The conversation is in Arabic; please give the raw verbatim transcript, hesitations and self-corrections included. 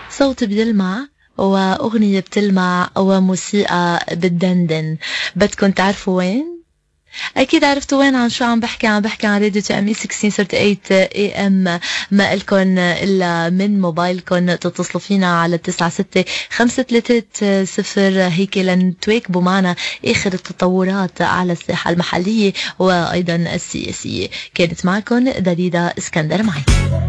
صوت بيلمع وأغنية بتلمع وموسيقى بتدندن. بدكن تعرفوا وين؟ أكيد عرفتوا وين عن شو عم بحكي. عم بحكي عن راديو ام ستة عشر ثمانية اي ام. ما إلكن إلا من موبايلكن تتصلوا فينا على تسعة ستة خمسة ثلاثة صفر هيك لنتواكبوا معنا آخر التطورات على الساحة المحلية وأيضا السياسية. كانت معكم دليدا اسكندر معي.